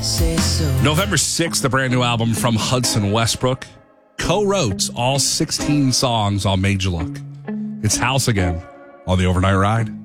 say so. November 6th, the brand new album from Hudson Westbrook. Co-wrote all 16 songs on Made You Look. It's House again on the Overnight Ride.